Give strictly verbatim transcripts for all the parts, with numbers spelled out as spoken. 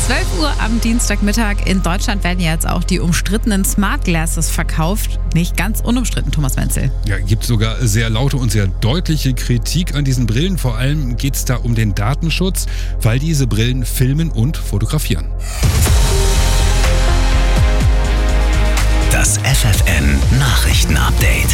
zwölf Uhr am Dienstagmittag. In Deutschland werden ja jetzt auch die umstrittenen Smart Glasses verkauft. Nicht ganz unumstritten, Thomas Menzel. Ja, gibt sogar sehr laute und sehr deutliche Kritik an diesen Brillen. Vor allem geht es da um den Datenschutz, weil diese Brillen filmen und fotografieren. Das F F N Nachrichten-Update.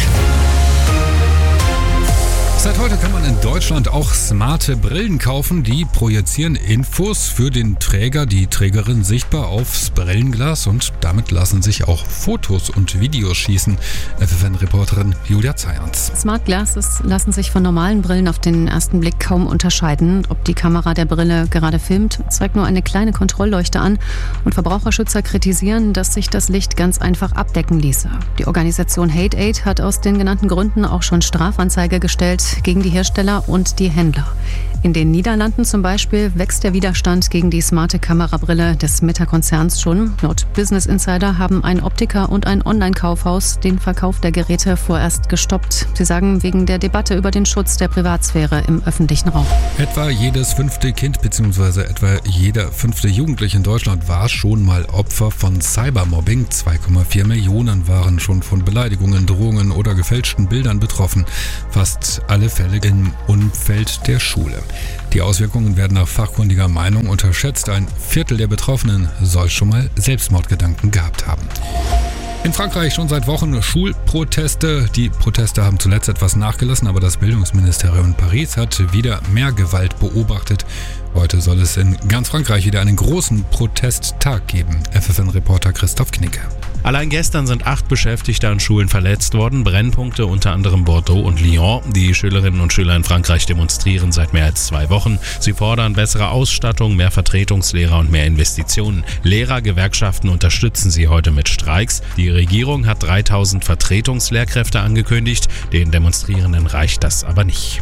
Seit heute kann man in Deutschland auch smarte Brillen kaufen, die projizieren Infos für den Träger, die Trägerin sichtbar aufs Brillenglas und damit lassen sich auch Fotos und Videos schießen. F F N-Reporterin Julia Zayans. Smart Glasses lassen sich von normalen Brillen auf den ersten Blick kaum unterscheiden. Ob die Kamera der Brille gerade filmt, zeigt nur eine kleine Kontrollleuchte an und Verbraucherschützer kritisieren, dass sich das Licht ganz einfach abdecken ließe. Die Organisation Hate Aid hat aus den genannten Gründen auch schon Strafanzeige gestellt gegen die Hersteller und die Händler. In den Niederlanden zum Beispiel wächst der Widerstand gegen die smarte Kamerabrille des Meta-Konzerns schon. Laut Business Insider haben ein Optiker und ein Online-Kaufhaus den Verkauf der Geräte vorerst gestoppt. Sie sagen, wegen der Debatte über den Schutz der Privatsphäre im öffentlichen Raum. Etwa jedes fünfte Kind bzw. etwa jeder fünfte Jugendliche in Deutschland war schon mal Opfer von Cybermobbing. zwei Komma vier Millionen waren schon von Beleidigungen, Drohungen oder gefälschten Bildern betroffen. Fast alle Fälle im Umfeld der Schule. Die Auswirkungen werden nach fachkundiger Meinung unterschätzt. Ein Viertel der Betroffenen soll schon mal Selbstmordgedanken gehabt haben. In Frankreich schon seit Wochen Schulproteste. Die Proteste haben zuletzt etwas nachgelassen, aber das Bildungsministerium in Paris hat wieder mehr Gewalt beobachtet. Heute soll es in ganz Frankreich wieder einen großen Protesttag geben. F F N-Reporter Christoph Knicke. Allein gestern sind acht Beschäftigte an Schulen verletzt worden, Brennpunkte unter anderem Bordeaux und Lyon. Die Schülerinnen und Schüler in Frankreich demonstrieren seit mehr als zwei Wochen. Sie fordern bessere Ausstattung, mehr Vertretungslehrer und mehr Investitionen. Lehrergewerkschaften unterstützen sie heute mit Streiks. Die Regierung hat dreitausend Vertretungslehrkräfte angekündigt. Den Demonstrierenden reicht das aber nicht.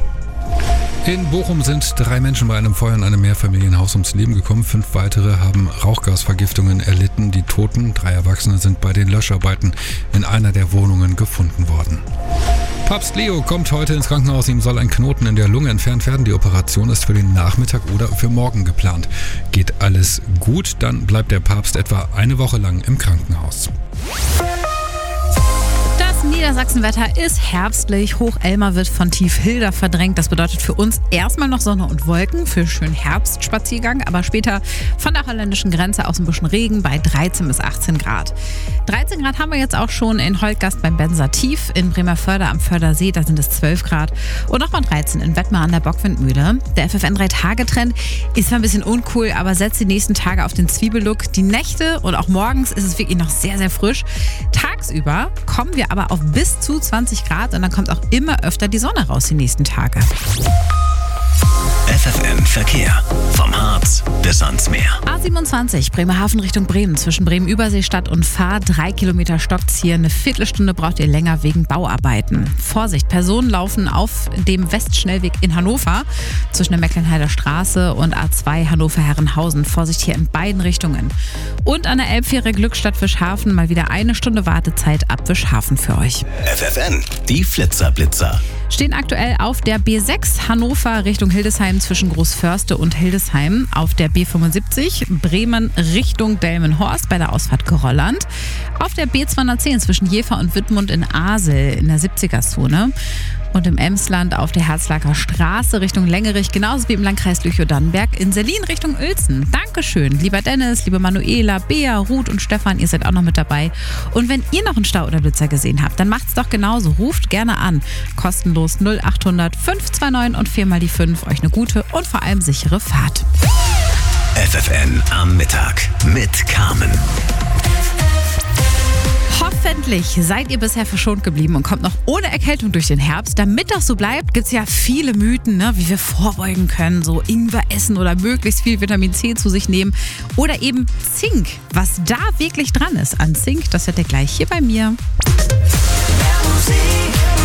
In Bochum sind drei Menschen bei einem Feuer in einem Mehrfamilienhaus ums Leben gekommen. Fünf weitere haben Rauchgasvergiftungen erlitten. Die Toten, drei Erwachsene, sind bei den Löscharbeiten in einer der Wohnungen gefunden worden. Papst Leo kommt heute ins Krankenhaus. Ihm soll ein Knoten in der Lunge entfernt werden. Die Operation ist für den Nachmittag oder für morgen geplant. Geht alles gut, dann bleibt der Papst etwa eine Woche lang im Krankenhaus. Das Niedersachsenwetter ist herbstlich. Hoch-Elmar wird von Tief-Hilda verdrängt. Das bedeutet für uns erstmal noch Sonne und Wolken für schönen Herbstspaziergang, aber später von der holländischen Grenze aus ein bisschen Regen bei dreizehn bis achtzehn Grad. dreizehn Grad haben wir jetzt auch schon in Holtgast beim Benser Tief. In Bremerförde am Fördersee, da sind es zwölf Grad. Und nochmal dreizehn in Wettmar an der Bockwindmühle. Der F F N drei Tage Trend ist zwar ein bisschen uncool, aber setzt die nächsten Tage auf den Zwiebellook. Die Nächte und auch morgens ist es wirklich noch sehr, sehr frisch. Tagsüber kommen wir aber auf bis zu zwanzig Grad und dann kommt auch immer öfter die Sonne raus die nächsten Tage. F F N Verkehr. Vom Harz bis ans Meer. A siebenundzwanzig, Bremerhaven Richtung Bremen. Zwischen Bremen-Überseestadt und Fahr. Drei Kilometer stockt's hier. Eine Viertelstunde braucht ihr länger wegen Bauarbeiten. Vorsicht, Personen laufen auf dem Westschnellweg in Hannover. Zwischen der Mecklenheider Straße und A zwei Hannover-Herrenhausen. Vorsicht hier in beiden Richtungen. Und an der Elbfähre Glückstadt Wischhafen mal wieder eine Stunde Wartezeit ab Wischhafen für euch. F F N, die Flitzer-Blitzer. Stehen aktuell auf der B sechs Hannover Richtung Hildesheim zwischen Großförste und Hildesheim, auf der B fünfundsiebzig Bremen Richtung Delmenhorst bei der Ausfahrt Grolland, auf der B zweihundertzehn zwischen Jever und Wittmund in Asel in der siebziger-Zone und im Emsland auf der Herzlaker Straße Richtung Längerich, genauso wie im Landkreis Lüchow-Dannenberg in Selin Richtung Uelzen. Dankeschön, lieber Dennis, liebe Manuela, Bea, Ruth und Stefan, ihr seid auch noch mit dabei. Und wenn ihr noch einen Stau oder Blitzer gesehen habt, dann macht's doch genauso. Ruft gerne an. Kostenlos null achthundert fünf zwei neun und viermal die fünf. Euch eine gute und vor allem sichere Fahrt. F F N am Mittag mit Carmen. Hoffentlich seid ihr bisher verschont geblieben und kommt noch ohne Erkältung durch den Herbst. Damit das so bleibt, gibt es ja viele Mythen, ne, wie wir vorbeugen können. So Ingwer essen oder möglichst viel Vitamin C zu sich nehmen. Oder eben Zink. Was da wirklich dran ist an Zink, das hört ihr gleich hier bei mir. Ja, Musik.